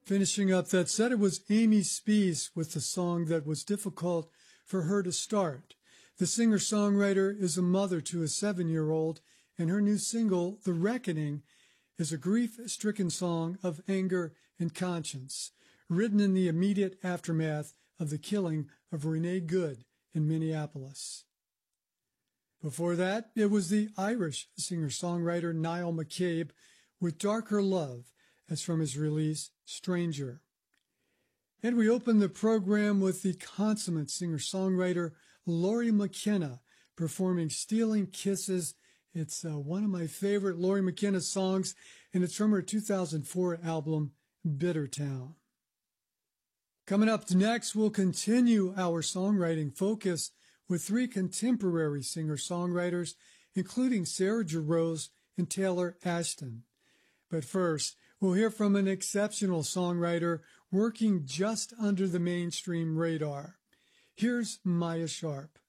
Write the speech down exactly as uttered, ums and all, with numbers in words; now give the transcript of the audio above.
Finishing up that set, it was Amy Spees with the song that was difficult for her to start. The singer-songwriter is a mother to a seven-year-old, and her new single, The Reckoning, is a grief-stricken song of anger and conscience, written in the immediate aftermath of the killing of Renee Good in Minneapolis. Before that, it was the Irish singer-songwriter Niall McCabe with Darker Love, as from his release, Stranger. And we opened the program with the consummate singer-songwriter Lori McKenna performing Stealing Kisses. It's uh, one of my favorite Lori McKenna songs, and it's from her two thousand four album, Bitter Town. Coming up next, we'll continue our songwriting focus with three contemporary singer-songwriters, including Sarah Jarosz and Taylor Ashton. But first, we'll hear from an exceptional songwriter working just under the mainstream radar. Here's Maya Sharp.